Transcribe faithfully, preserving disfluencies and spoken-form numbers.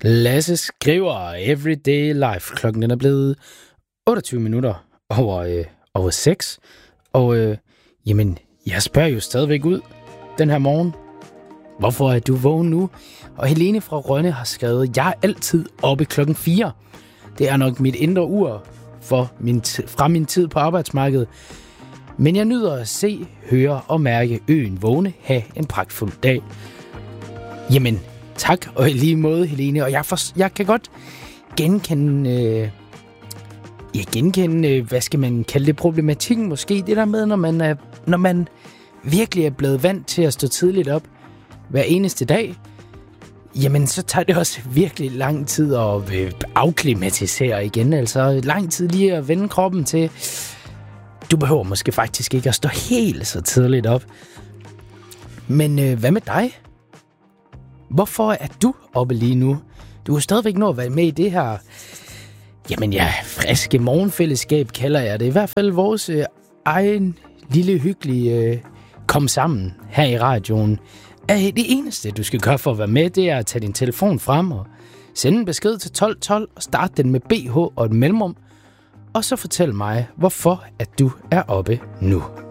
Lasse skriver Everyday Life. Klokken den er blevet otteogtyve minutter over, øh, over seks. Og øh, jamen, jeg spørger jo stadigvæk ud den her morgen. Hvorfor er du vågen nu? Og Helene fra Rønne har skrevet, jeg er altid oppe klokken fire. Det er nok mit indre ur for min t- fra min tid på arbejdsmarkedet. Men jeg nyder at se, høre og mærke øen vågne. Ha' en pragtfuld dag. Jamen, tak, og i lige måde, Helene. Og jeg, for, jeg kan godt genkende, øh, jeg genkende øh, hvad skal man kalde det, problematikken måske. Det der med, når man, er, når man virkelig er blevet vant til at stå tidligt op hver eneste dag, jamen så tager det også virkelig lang tid at øh, afklimatisere igen. Altså lang tid lige at vende kroppen til, du behøver måske faktisk ikke at stå helt så tidligt op. Men øh, hvad med dig? Hvorfor er du oppe lige nu? Du er stadigvæk nå at være med i det her, jamen ja, friske morgenfællesskab kalder jeg det. I hvert fald vores øh, egen lille hyggelige øh, kom sammen her i radioen. Er det eneste, du skal gøre for at være med, det er at tage din telefon frem og sende en besked til tolv tolv og starte den med B H og et mellemrum. Og så fortæl mig, hvorfor at du er oppe nu.